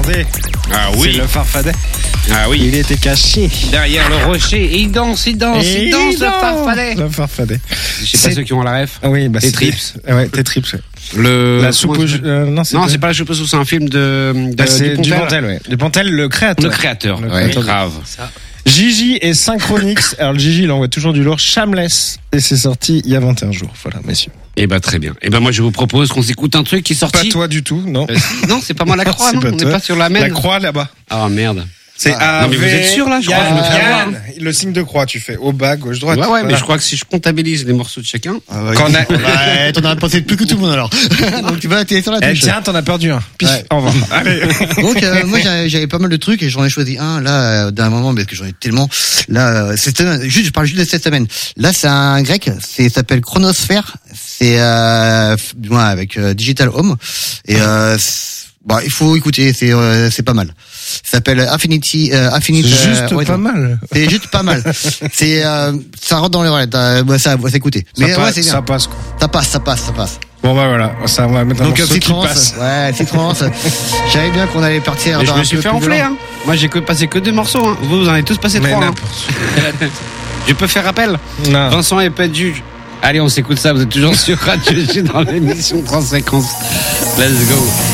regardez. Ah oui. C'est le Farfadet. Ah oui. Il était caché. Derrière le rocher. Et il danse le Farfadet. Le Farfadet. Je sais pas ceux qui ont la ref. Ah oui, bah Tes Trips. Ouais, tes trips. Ouais. La soupe au non, c'est pas la soupe aux choux, c'est un film c'est Dupontel, ouais. Dupontel, le créateur. Le créateur. Le Ouais, créateur. grave. Gigi et Synchronix. Alors, le Gigi, il envoie toujours du lourd. Shameless. Et c'est sorti il y a 21 jours. Voilà, messieurs. Eh ben, très bien. Eh ben, moi, je vous propose qu'on s'écoute un truc qui est sorti. Pas toi du tout, non. Non, c'est pas moi la croix, non. On n'est pas sur la même. La croix, là-bas. Ah, merde. C'est non, mais vous êtes sûr, là? Je crois que je me fais avoir. Le signe de croix, tu fais au bas, gauche, droite. Ouais, Voilà. mais je crois que si je comptabilise les morceaux de chacun. Quand on a... Ouais, t'en as pensé plus que tout le monde alors. Donc tu vas atterrir sur la touche. Tiens, t'en as perdu un. Pif, Ouais. au revoir. Allez. Donc moi j'avais pas mal de trucs et j'en ai choisi un là d'un moment parce que j'en ai tellement. Là je parle juste de cette semaine. Là c'est un grec, ça s'appelle Chronosphère. C'est avec Digital Home et bah il faut écouter, c'est pas mal. Ça s'appelle Infinite. Juste ouais, pas mal. C'est juste pas mal. C'est ça rentre dans les oreilles. Ça va s'écouter. Mais ouais, c'est bien. Ça passe, quoi. Ça passe. Bon, bah voilà. Ça, on va mettre un Donc morceau qui Citrance, passe. ouais, Citrance. Je savais bien qu'on allait partir. Mais je dans me un suis peu fait plus enfler, violent. hein. Moi, j'ai passé que 2 morceaux, hein. Vous en avez tous passé Mais 3, hein. n'importe. Je peux faire appel? Non. Vincent et pas de juge. Allez, on s'écoute ça. Vous êtes toujours sur Radio G dans l'émission Transséquence. Let's go.